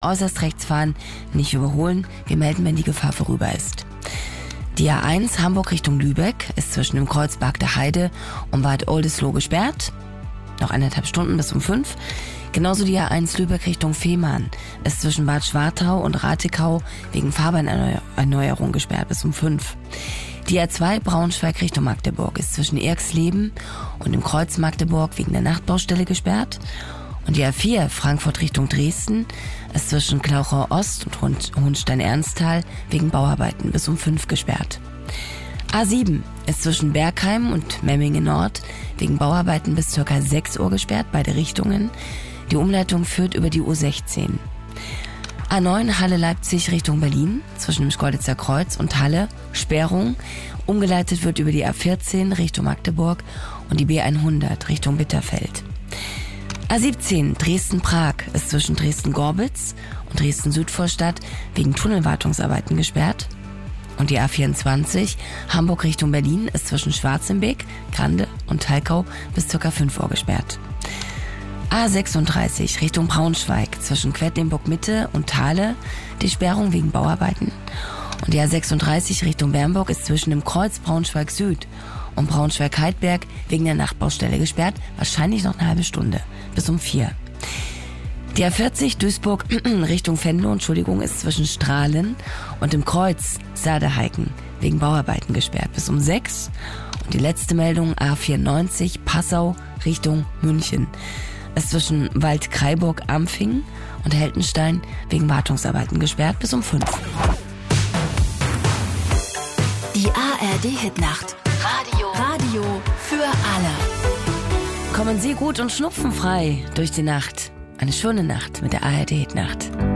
äußerst rechts fahren, nicht überholen. Wir melden, wenn die Gefahr vorüber ist. Die A1 Hamburg Richtung Lübeck ist zwischen dem Kreuz Bargter Heide und Bad Oldesloe gesperrt. Noch 1,5 Stunden bis um 5. Genauso die A1 Lübeck Richtung Fehmarn ist zwischen Bad Schwartau und Ratekau wegen Fahrbahnerneuerung gesperrt bis um 5. Die A2 Braunschweig Richtung Magdeburg ist zwischen Erxleben und dem Kreuz Magdeburg wegen der Nachtbaustelle gesperrt. Und die A4 Frankfurt Richtung Dresden ist zwischen Klauchau Ost und Hohenstein-Ernsthal wegen Bauarbeiten bis um 5 gesperrt. A7 ist zwischen Bergheim und Memmingen Nord wegen Bauarbeiten bis ca. 6 Uhr gesperrt, beide Richtungen. Die Umleitung führt über die U16. A9 Halle-Leipzig Richtung Berlin zwischen dem Schkeuditzer Kreuz und Halle, Sperrung. Umgeleitet wird über die A14 Richtung Magdeburg und die B100 Richtung Bitterfeld. A17 Dresden-Prag ist zwischen Dresden-Gorbitz und Dresden-Südvorstadt wegen Tunnelwartungsarbeiten gesperrt. Und die A24 Hamburg Richtung Berlin ist zwischen Schwarzenbeek, Grande und Talkau bis ca. 5 Uhr gesperrt. A36 Richtung Braunschweig zwischen Quedlinburg-Mitte und Thale, die Sperrung wegen Bauarbeiten. Und die A36 Richtung Bernburg ist zwischen dem Kreuz Braunschweig-Süd und Braunschweig-Heidberg wegen der Nachtbaustelle gesperrt, wahrscheinlich noch eine halbe Stunde, bis um 4. Die A40 Duisburg Richtung Venlo, ist zwischen Strahlen und dem Kreuz Saadeheiken wegen Bauarbeiten gesperrt, bis um 6. Und die letzte Meldung A94 Passau Richtung München ist zwischen Waldkraiburg-Ampfing und Heldenstein wegen Wartungsarbeiten gesperrt, bis um 5. Die ARD-Hitnacht. Radio für alle. Kommen Sie gut und schnupfenfrei durch die Nacht. Eine schöne Nacht mit der ARD-Hitnacht.